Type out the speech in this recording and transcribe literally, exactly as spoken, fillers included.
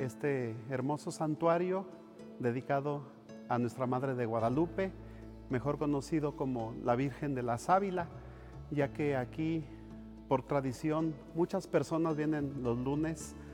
este hermoso santuario dedicado a Nuestra Madre de Guadalupe, mejor conocido como la Virgen de la Sábila, ya que aquí, por tradición, muchas personas vienen los lunes